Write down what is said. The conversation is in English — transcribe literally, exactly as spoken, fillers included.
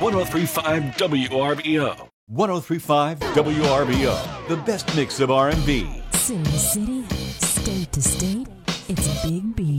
ten thirty-five W R B O. ten thirty-five W R B O, the best mix of R and B. City to city, state to state, it's Big B.